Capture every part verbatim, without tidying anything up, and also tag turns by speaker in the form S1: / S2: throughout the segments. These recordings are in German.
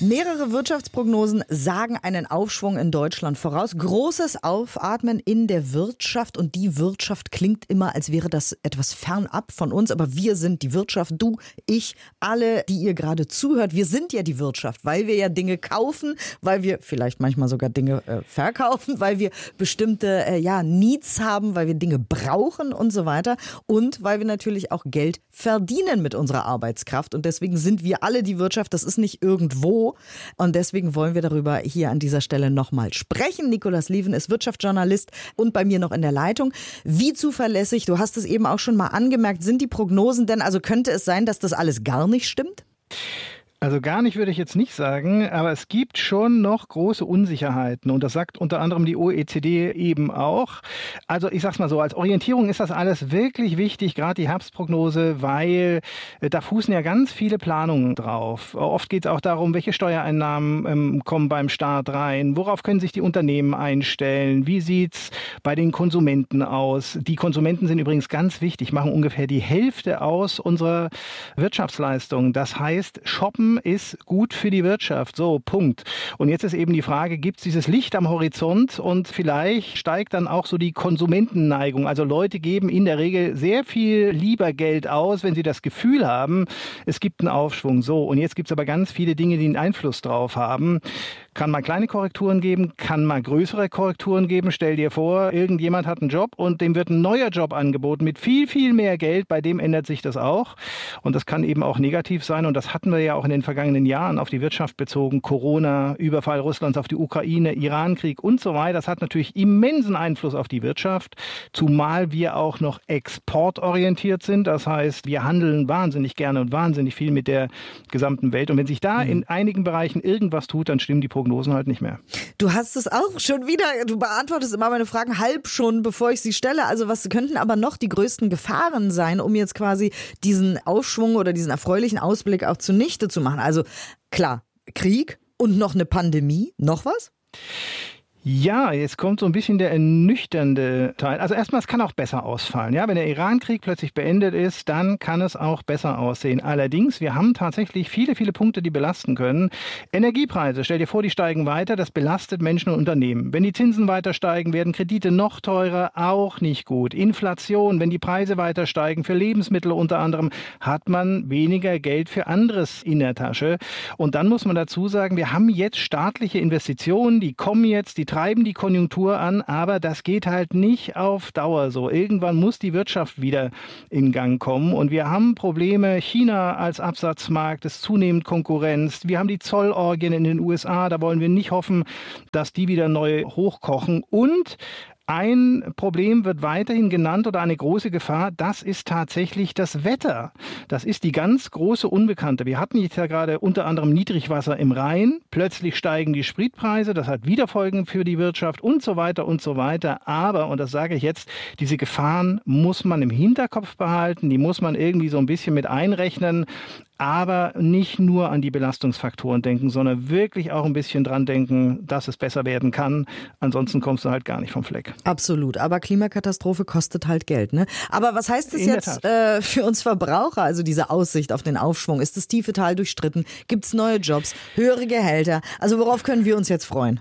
S1: Mehrere Wirtschaftsprognosen sagen einen Aufschwung in Deutschland voraus. Großes Aufatmen in der Wirtschaft. Und die Wirtschaft klingt immer, als wäre das etwas fernab von uns. Aber wir sind die Wirtschaft, du, ich, alle, die ihr gerade zuhört. Wir sind ja die Wirtschaft, weil wir ja Dinge kaufen, weil wir vielleicht manchmal sogar Dinge äh, verkaufen, weil wir bestimmte äh, ja, Needs haben, weil wir Dinge brauchen und so weiter. Und weil wir natürlich auch Geld verdienen mit unserer Arbeitskraft. Und deswegen sind wir alle die Wirtschaft. Das ist nicht irgendwo. Und deswegen wollen wir darüber hier an dieser Stelle nochmal sprechen. Nicolas Lieven ist Wirtschaftsjournalist und bei mir noch in der Leitung. Wie zuverlässig, du hast es eben auch schon mal angemerkt, sind die Prognosen denn? Also könnte es sein, dass das alles gar nicht stimmt?
S2: Also gar nicht würde ich jetzt nicht sagen, aber es gibt schon noch große Unsicherheiten und das sagt unter anderem die O E C D eben auch. Also ich sag's mal so, als Orientierung ist das alles wirklich wichtig, gerade die Herbstprognose, weil äh, da fußen ja ganz viele Planungen drauf. Oft geht es auch darum, welche Steuereinnahmen ähm, kommen beim Staat rein, worauf können sich die Unternehmen einstellen, wie sieht's bei den Konsumenten aus. Die Konsumenten sind übrigens ganz wichtig, machen ungefähr die Hälfte aus unserer Wirtschaftsleistung. Das heißt, shoppen ist gut für die Wirtschaft. So, Punkt. Und jetzt ist eben die Frage, gibt es dieses Licht am Horizont und vielleicht steigt dann auch so die Konsumentenneigung. Also Leute geben in der Regel sehr viel lieber Geld aus, wenn sie das Gefühl haben, es gibt einen Aufschwung. So, und jetzt gibt es aber ganz viele Dinge, die einen Einfluss drauf haben. Kann mal kleine Korrekturen geben, kann mal größere Korrekturen geben. Stell dir vor, irgendjemand hat einen Job und dem wird ein neuer Job angeboten mit viel, viel mehr Geld. Bei dem ändert sich das auch. Und das kann eben auch negativ sein. Und das hatten wir ja auch in den vergangenen Jahren auf die Wirtschaft bezogen. Corona, Überfall Russlands auf die Ukraine, Irankrieg und so weiter. Das hat natürlich immensen Einfluss auf die Wirtschaft. Zumal wir auch noch exportorientiert sind. Das heißt, wir handeln wahnsinnig gerne und wahnsinnig viel mit der gesamten Welt. Und wenn sich da in einigen Bereichen irgendwas tut, dann stimmen die Prognosen halt nicht mehr.
S1: Du hast es auch schon wieder, du beantwortest immer meine Fragen halb schon, bevor ich sie stelle. Also was könnten aber noch die größten Gefahren sein, um jetzt quasi diesen Aufschwung oder diesen erfreulichen Ausblick auch zunichte zu machen? Also klar, Krieg und noch eine Pandemie. Noch was?
S2: Ja, jetzt kommt so ein bisschen der ernüchternde Teil. Also erstmal, es kann auch besser ausfallen. Ja, wenn der Irankrieg plötzlich beendet ist, dann kann es auch besser aussehen. Allerdings, wir haben tatsächlich viele, viele Punkte, die belasten können. Energiepreise, stell dir vor, die steigen weiter, das belastet Menschen und Unternehmen. Wenn die Zinsen weiter steigen, werden Kredite noch teurer, auch nicht gut. Inflation, wenn die Preise weiter steigen, für Lebensmittel unter anderem, hat man weniger Geld für anderes in der Tasche. Und dann muss man dazu sagen, wir haben jetzt staatliche Investitionen, die kommen jetzt, die treiben die Konjunktur an, aber das geht halt nicht auf Dauer so. Irgendwann muss die Wirtschaft wieder in Gang kommen und wir haben Probleme. China als Absatzmarkt ist zunehmend Konkurrenz. Wir haben die Zollorgien in den U S A, da wollen wir nicht hoffen, dass die wieder neu hochkochen. Und ein Problem wird weiterhin genannt oder eine große Gefahr, das ist tatsächlich das Wetter. Das ist die ganz große Unbekannte. Wir hatten jetzt ja gerade unter anderem Niedrigwasser im Rhein. Plötzlich steigen die Spritpreise, das hat wieder Folgen für die Wirtschaft und so weiter und so weiter. Aber, und das sage ich jetzt, diese Gefahren muss man im Hinterkopf behalten, die muss man irgendwie so ein bisschen mit einrechnen. Aber nicht nur an die Belastungsfaktoren denken, sondern wirklich auch ein bisschen dran denken, dass es besser werden kann. Ansonsten kommst du halt gar nicht vom Fleck.
S1: Absolut. Aber Klimakatastrophe kostet halt Geld, ne? Aber was heißt das jetzt äh, für uns Verbraucher, also diese Aussicht auf den Aufschwung? Ist das tiefe Tal durchstritten? Gibt es neue Jobs, höhere Gehälter? Also worauf können wir uns jetzt freuen?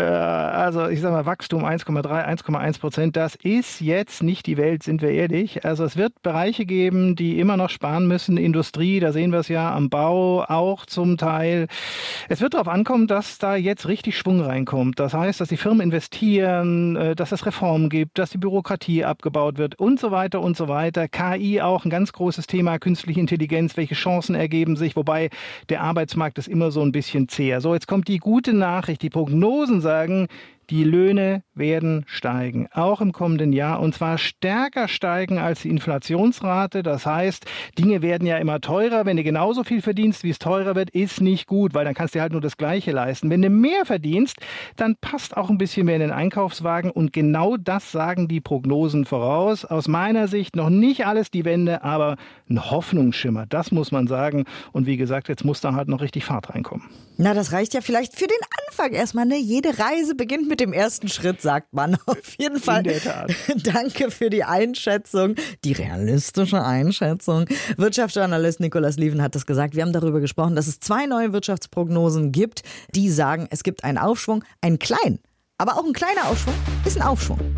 S2: Also ich sage mal, Wachstum eins Komma drei, eins Komma eins Prozent, das ist jetzt nicht die Welt, sind wir ehrlich. Also es wird Bereiche geben, die immer noch sparen müssen. Industrie, da sehen wir es ja am Bau auch zum Teil. Es wird darauf ankommen, dass da jetzt richtig Schwung reinkommt. Das heißt, dass die Firmen investieren, dass es Reformen gibt, dass die Bürokratie abgebaut wird und so weiter und so weiter. K I auch ein ganz großes Thema, künstliche Intelligenz, welche Chancen ergeben sich, wobei der Arbeitsmarkt ist immer so ein bisschen zäher. So, jetzt kommt die gute Nachricht, die Prognosen sagen, die Löhne werden steigen, auch im kommenden Jahr, und zwar stärker steigen als die Inflationsrate. Das heißt, Dinge werden ja immer teurer. Wenn du genauso viel verdienst, wie es teurer wird, ist nicht gut, weil dann kannst du halt nur das Gleiche leisten. Wenn du mehr verdienst, dann passt auch ein bisschen mehr in den Einkaufswagen, und genau das sagen die Prognosen voraus. Aus meiner Sicht noch nicht alles die Wende, aber ein Hoffnungsschimmer, das muss man sagen. Und wie gesagt, jetzt muss da halt noch richtig Fahrt reinkommen.
S1: Na, das reicht ja vielleicht für den Anfang erstmal, ne? Jede Reise beginnt mit mit dem ersten Schritt, sagt man auf jeden Fall.
S2: In der Tat.
S1: Danke für die Einschätzung, die realistische Einschätzung. Wirtschaftsjournalist Nicolas Lieven hat das gesagt. Wir haben darüber gesprochen, dass es zwei neue Wirtschaftsprognosen gibt, die sagen, es gibt einen Aufschwung, einen kleinen. Aber auch ein kleiner Aufschwung ist ein Aufschwung.